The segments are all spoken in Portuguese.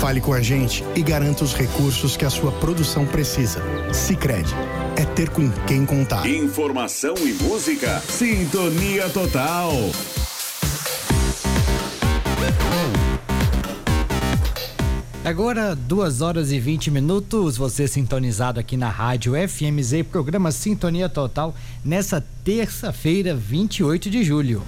Fale com a gente e garanta os recursos que a sua produção precisa. Sicredi, é ter com quem contar. Informação e música, Sintonia Total. Agora 2h20, você sintonizado aqui na Rádio FMZ, programa Sintonia Total, nessa terça-feira, 28 de julho.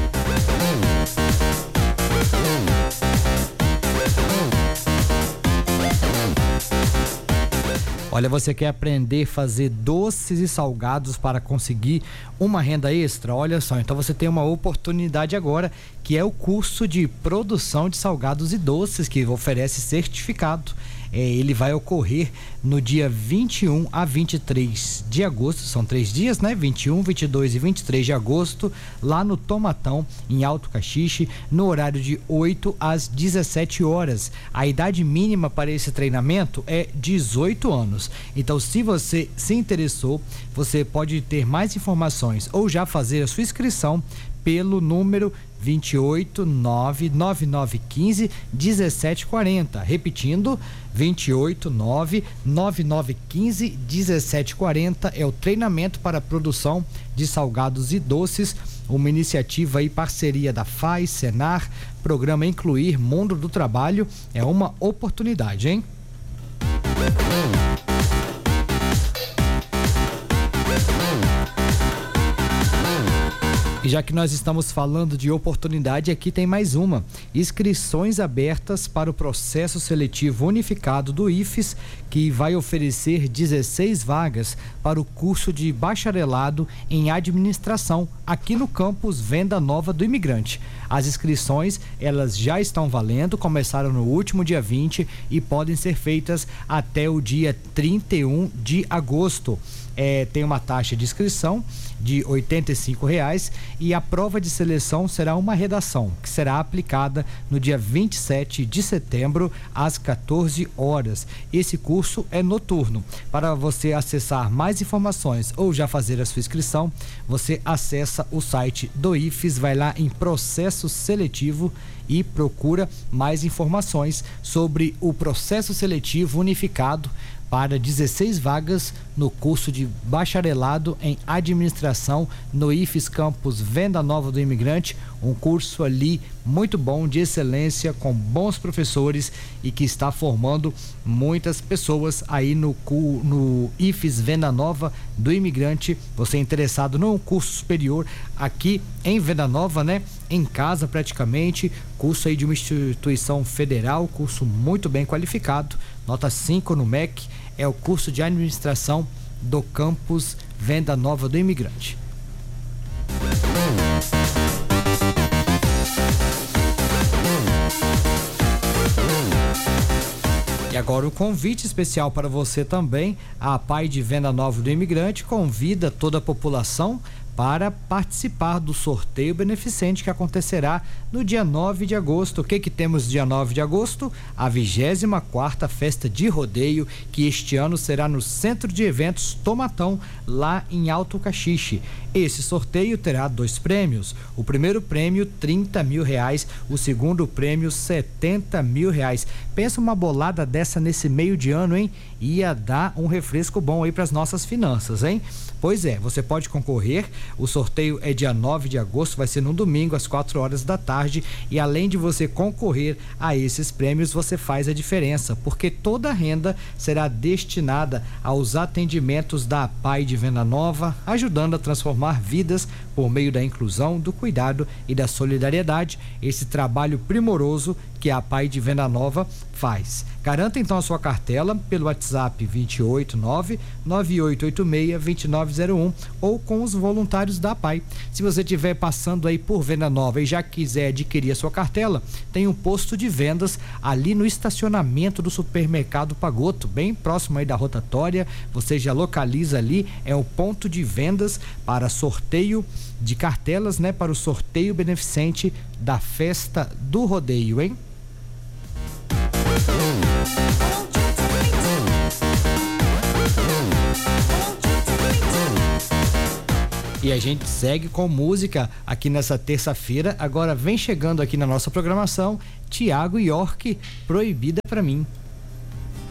Olha, você quer aprender a fazer doces e salgados para conseguir uma renda extra? Olha só, então você tem uma oportunidade agora, que é o curso de produção de salgados e doces, que oferece certificado. Ele vai ocorrer no dia 21 a 23 de agosto, são 3 dias, né? 21, 22 e 23 de agosto, lá no Tomatão, em Alto Caxixe, no horário de 8 às 17 horas. A idade mínima para esse treinamento é 18 anos. Então, se você se interessou, você pode ter mais informações ou já fazer a sua inscrição pelo número 28999151740, repetindo, 28999151740 é o treinamento para a produção de salgados e doces, uma iniciativa e parceria da FAI, Senar, programa Incluir Mundo do Trabalho, é uma oportunidade, hein? E já que nós estamos falando de oportunidade, aqui tem mais uma. Inscrições abertas para o processo seletivo unificado do IFES, que vai oferecer 16 vagas para o curso de bacharelado em administração aqui no campus Venda Nova do Imigrante. As inscrições, elas já estão valendo, começaram no último dia 20 e podem ser feitas até o dia 31 de agosto. Tem uma taxa de inscrição de R$ 85 e a prova de seleção será uma redação que será aplicada no dia 27 de setembro às 14 horas. Esse curso é noturno. Para você acessar mais informações ou já fazer a sua inscrição, você acessa o site do IFES, vai lá em processo seletivo e procura mais informações sobre o processo seletivo unificado para 16 vagas no curso de bacharelado em administração no IFES Campus Venda Nova do Imigrante, um curso ali muito bom, de excelência, com bons professores e que está formando muitas pessoas aí no IFES Venda Nova do Imigrante. Você é interessado num curso superior aqui em Venda Nova, né? Em casa praticamente, curso aí de uma instituição federal, curso muito bem qualificado, nota 5 no MEC, é o curso de administração do campus Venda Nova do Imigrante. E agora o convite especial para você também. A PAI de Venda Nova do Imigrante convida toda a população para participar do sorteio beneficente que acontecerá no dia 9 de agosto. O que temos dia 9 de agosto? A 24ª Festa de Rodeio, que este ano será no Centro de Eventos Tomatão, lá em Alto Caxixe. Esse sorteio terá 2 prêmios. O primeiro prêmio, R$30 mil. O segundo prêmio, R$70 mil. Pensa uma bolada dessa nesse meio de ano, hein? Ia dar um refresco bom aí para as nossas finanças, hein? Pois é, você pode concorrer. O sorteio é dia 9 de agosto, vai ser no domingo às 4 horas da tarde, e além de você concorrer a esses prêmios, você faz a diferença, porque toda a renda será destinada aos atendimentos da PAI de Venda Nova, ajudando a transformar vidas por meio da inclusão, do cuidado e da solidariedade, esse trabalho primoroso que a PAI de Venda Nova faz. Garanta então a sua cartela pelo WhatsApp 289-9886-2901 ou com os voluntários da PAI. Se você estiver passando aí por Venda Nova e já quiser adquirir a sua cartela, tem um posto de vendas ali no estacionamento do supermercado Pagoto, bem próximo aí da rotatória. Você já localiza ali, é o ponto de vendas para sorteio de cartelas, né? Para o sorteio beneficente da Festa do Rodeio, hein? E a gente segue com música aqui nessa terça-feira. Agora vem chegando aqui na nossa programação Tiago York, Proibida Pra Mim.